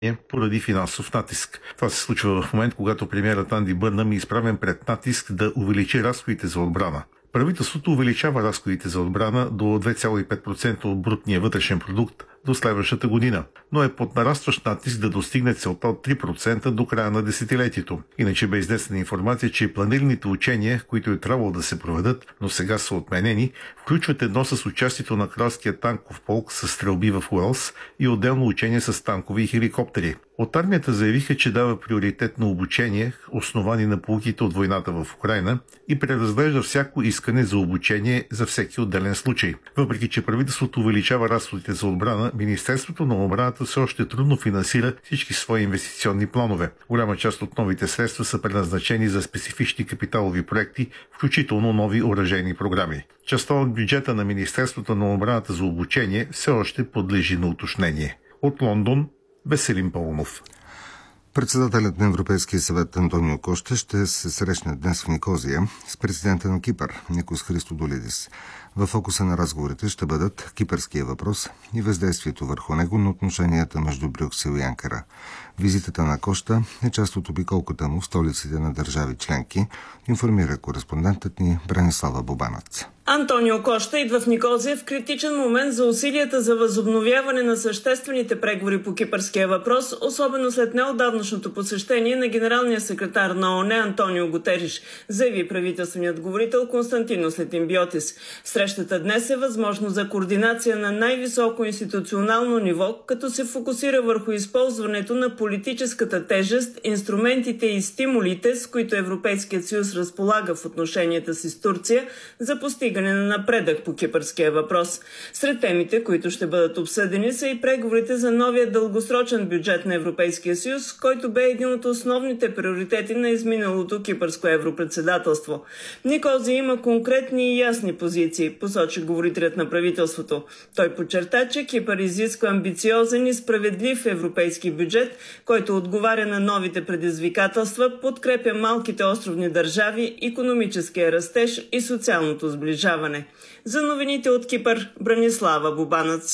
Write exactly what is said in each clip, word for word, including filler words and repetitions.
поради финансов натиск. Това се случва в момент, когато премиерът Анди Бърнъм е изправен пред натиск да увеличи разходите за отбрана. Правителството увеличава разходите за отбрана до две цяло и пет процента от брутния вътрешен продукт до следващата година, но е под нарастващ натиск да достигне целта от три процента до края на десетилетието. Иначе бе изнесена информация, че планираните учения, които е трябвало да се проведат, но сега са отменени, включват едно с участието на кралския танков полк с стрелби в Уелс и отделно учение с танкови и хеликоптери. От армията заявиха, че дава приоритет на обучение, основани на поуките от войната в Украйна, и преразглежда всяко искане за обучение за всеки отделен случай. Въпреки че правителството увеличава разходите за отбрана, Министерството на отбраната все още трудно финансира всички свои инвестиционни планове. Голяма част от новите средства са предназначени за специфични капиталови проекти, включително нови оръжейни програми. Частта от бюджета на Министерството на отбраната за обучение все още подлежи на уточнение. От Лондон, Веселин Паунов. Председателят на Европейския съвет Антонио Кошта ще се срещне днес в Никозия с президента на Кипър Никос Христодолидис. В фокуса на разговорите ще бъдат кипърския въпрос и въздействието върху него на отношенията между Брюксел и Анкара. Визитата на Кошта е част от обиколката му в столиците на държави членки, информира кореспондентът ни Бранислава Бобанац. Антонио Кошта идва в Никозия в критичен момент за усилията за възобновяване на съществените преговори по кипърския въпрос, особено след неотдавнашното посещение на генералния секретар на ООН Антонио Гутериш, заяви правителственият говорител Константинос Летимбиотис. Срещата днес е възможно за координация на най-високо институционално ниво, като се фокусира върху използването на политическата тежест, инструментите и стимулите, с които Европейският съюз разполага в отношенията си с Турция за постигане на напредък по кипърския въпрос. Сред темите, които ще бъдат обсъдени, са и преговорите за новия дългосрочен бюджет на Европейския съюз, който бе един от основните приоритети на изминалото кипърско европредседателство. Никозия има конкретни и ясни позиции, посочи говорителят на правителството. Той подчерта, че Кипър изисква амбициозен и справедлив европейски бюджет, който отговаря на новите предизвикателства, подкрепя малките островни държави, икономическия растеж и социалното сближаване. За новините от Кипър, Бранислава Бобанац.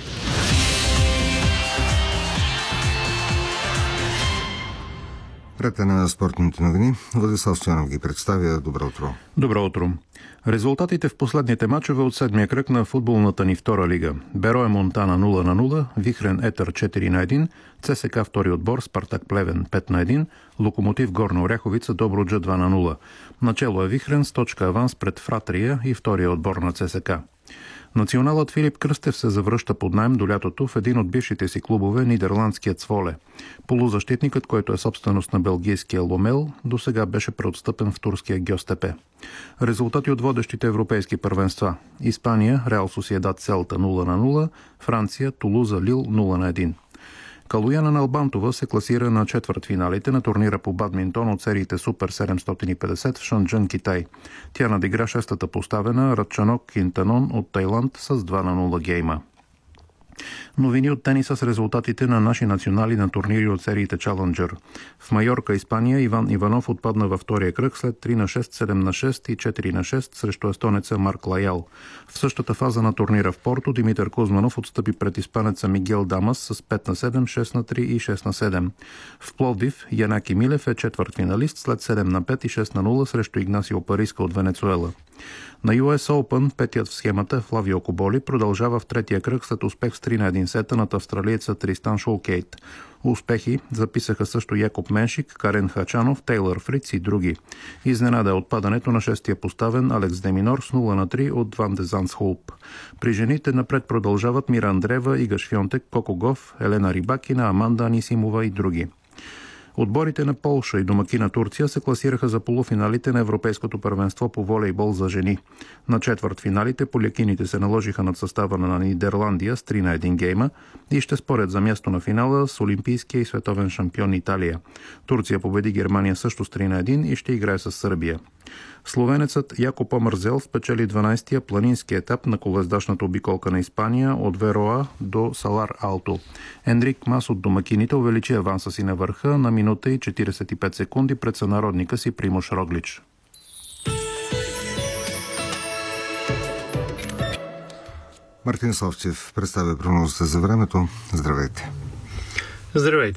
Претене на спортните новини. Владислав Стоянов ги представя. Добро утро. Добро утро. Резултатите в последните мачове от седмия кръг на футболната ни втора лига. Берое Монтана нула на нула, Вихрен Етър четири на един, ЦСКА втори отбор, Спартак Плевен пет на един, Локомотив Горна Оряховица Добруджа два на нула. Начало е Вихрен с точка аванс пред Фратрия и втория отбор на ЦСКА. Националът Филип Кръстев се завръща под наем до лятото в един от бившите си клубове, нидерландският Своле. Полузащитникът, който е собственост на белгийския Ломел, досега беше преотстъпен в турския Гьостепе. Резултати от водещите европейски първенства. Испания, Реал Сосиедад Селта нула на нула, Франция, Тулуза Лил нула на един. Калояна Налбантова се класира на четвъртфиналите на турнира по бадминтон от сериите Супер седемстотин и петдесет в Шанджън, Китай. Тя надигра шестата поставена Радчанок Кинтанон от Тайланд с два на нула гейма. Новини от тениса с резултатите на наши национали на турнири от сериите Challenger. В Майорка, Испания, Иван Иванов отпадна във втория кръг след три на шест, седем на шест и четири на шест срещу естонеца Марк Лаял. В същата фаза на турнира в Порто Димитър Кузманов отстъпи пред испанеца Мигел Дамас с пет на седем, шест на три и шест на седем. В Пловдив Янаки Милев е четвъртфиналист след седем на пет и шест на нула срещу Игнасио Париска от Венецуела. На Ю Ес Open петият в схемата Флавио Коболи продължава в третия кръг след успех с три на един сета над австралиеца Тристан Шулкейт. Успехи записаха също Якоб Меншик, Карен Хачанов, Тейлър Фриц и други. Изненада е отпадането на шестия поставен Алекс Деминор с нула на три от Ван де Зандсхулп. При жените напред продължават Мира Андреева, Ига Швионтек, Коко Гоф, Елена Рибакина, Аманда Анисимова и други. Отборите на Полша и домакина Турция се класираха за полуфиналите на Европейското първенство по волейбол за жени. На четвъртфиналите полякините се наложиха над състава на Нидерландия с три на един гейма и ще спорят за място на финала с олимпийския и световен шампион Италия. Турция победи Германия също с три на един и ще играе с Сърбия. Словенецът Яко Помързел спечели дванайсетия планински етап на колездачната обиколка на Испания от Вероа до Салар Алто. Енрик Мас от домакините увеличи аванса си на върха на минута и четирийсет и пет секунди пред сънародника си Примош Роглич. Мартин Славчев представя прогнозата за времето. Здравейте! Здравейте!